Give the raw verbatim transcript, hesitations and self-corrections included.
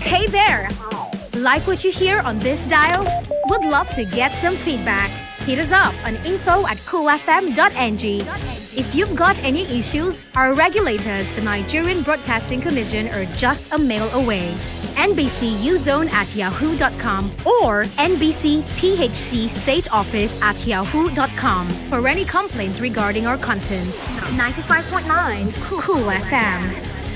Hey there! Like what you hear on this dial? Would love to get some feedback. Hit us up on info at cool f m dot n g. If you've got any issues, our regulators, the Nigerian Broadcasting Commission, are just a mail away. N B C U Zone at yahoo dot com or N B C P H C State Office at yahoo dot com for any complaints regarding our content. ninety-five point nine Cool F M.